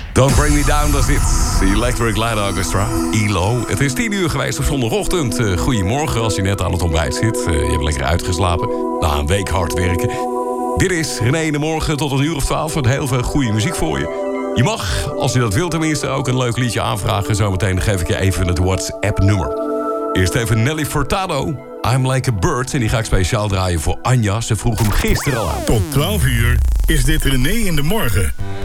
Don't Bring Me Down, dat is dit. Electric Light Orchestra, ELO. Het is 10 uur geweest op zondagochtend. Goedemorgen als je net aan het ontbijt zit. Je hebt lekker uitgeslapen. Na een week hard werken. Dit is René in de Morgen tot een uur of 12. Met heel veel goede muziek voor je. Je mag, als je dat wilt tenminste, ook een leuk liedje aanvragen. Zometeen geef ik je even het WhatsApp-nummer. Eerst even Nelly Furtado. I'm Like a Bird. En die ga ik speciaal draaien voor Anja. Ze vroeg hem gisteren al aan. Tot 12 uur is dit René in de Morgen.